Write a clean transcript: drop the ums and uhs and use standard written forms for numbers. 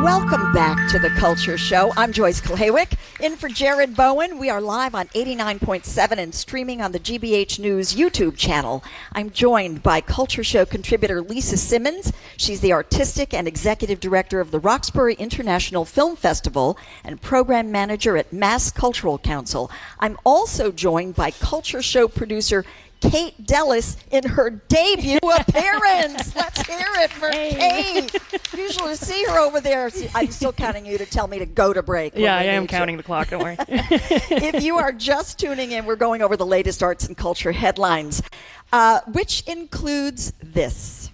Welcome back to The Culture Show. I'm Joyce Kulhawick, in for Jared Bowen. We are live on 89.7 and streaming on the GBH News YouTube channel. I'm joined by Culture Show contributor Lisa Simmons. She's the artistic and executive director of the Roxbury International Film Festival and program manager at Mass Cultural Council. I'm also joined by Culture Show producer Kate Dellis in her debut appearance. Let's hear it for Kate. Usually see her over there. I'm still counting you to tell me to go to break. Yeah, I am counting the clock. Don't worry. If you are just tuning in, we're going over the latest arts and culture headlines, which includes this.